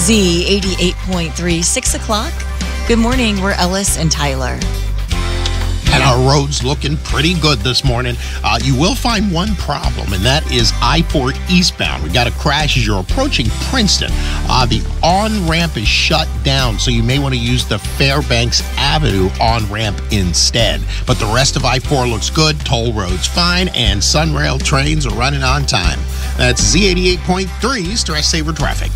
Z88.3, 6 o'clock. Good morning. We're Ellis and Tyler. And our road's looking pretty good this morning. You will find one problem, and that is I-4 eastbound. We got a crash as you're approaching Princeton. The on-ramp is shut down, so you may want to use the Fairbanks Avenue on-ramp instead. But the rest of I-4 looks good, toll road's fine, and Sunrail trains are running on time. That's Z88.3 Stress Saver Traffic.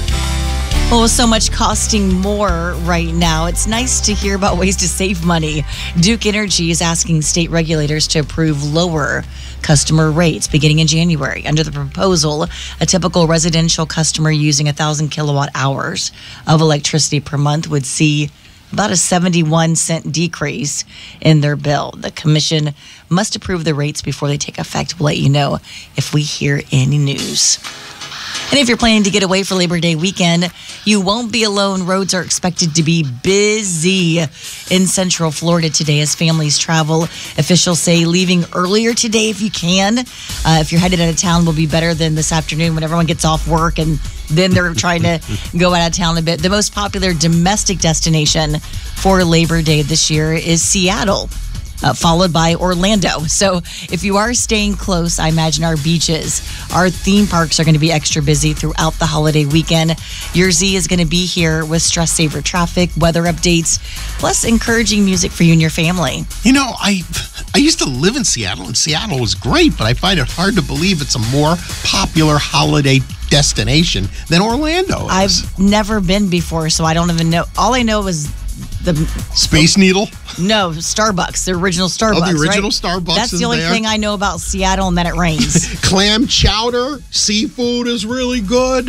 Well, with so much costing more right now, it's nice to hear about ways to save money. Duke Energy is asking state regulators to approve lower customer rates beginning in January. Under the proposal, a typical residential customer using 1,000 kilowatt hours of electricity per month would see about a 71-cent decrease in their bill. The commission must approve the rates before they take effect. We'll let you know if we hear any news. And if you're planning to get away for Labor Day weekend, you won't be alone. Roads are expected to be busy in Central Florida today as families travel. Officials say leaving earlier today if you can. If you're headed out of town, will be better than this afternoon when everyone gets off work and then they're trying to go out of town a bit. The most popular domestic destination for Labor Day this year is Seattle, followed by Orlando. So if you are staying close, I imagine our beaches, our theme parks are going to be extra busy throughout the holiday weekend. Your Z is going to be here with stress saver traffic, weather updates, plus encouraging music for you and your family. You know, I used to live in Seattle, and Seattle was great, but I find it hard to believe it's a more popular holiday destination than Orlando is. I've never been before, so I don't even know. All I know is the Space Needle? No, Starbucks, the original Starbucks. Oh, the original right? Starbucks. That's the only thing I know about Seattle, and then it rains. Clam chowder, seafood is really good.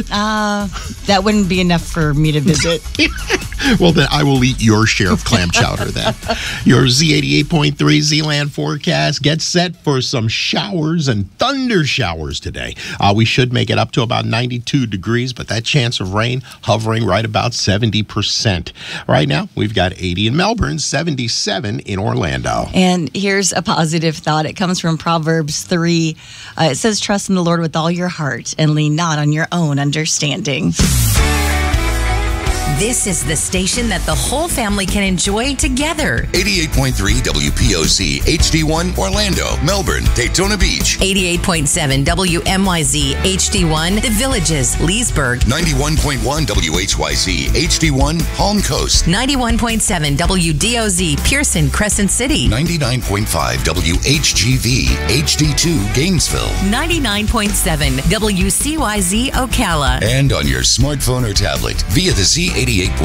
That wouldn't be enough for me to visit. Well, then I will eat your share of clam chowder then. Your Z88.3 Zealand forecast gets set for some showers and thunder showers today. We should make it up to about 92 degrees, but that chance of rain hovering right about 70%. Right now, we've got 80 in Melbourne, 77 in Orlando. And here's a positive thought. It comes from Proverbs 3. It says, trust in the Lord with all your heart and lean not on your own understanding. This is the station that the whole family can enjoy together. 88.3 WPOC, HD1, Orlando, Melbourne, Daytona Beach. 88.7 WMYZ, HD1, The Villages, Leesburg. 91.1 WHYZ, HD1, Palm Coast. 91.7 WDOZ, Pearson, Crescent City. 99.5 WHGV, HD2, Gainesville. 99.7 WCYZ, Ocala. And on your smartphone or tablet via the Z88.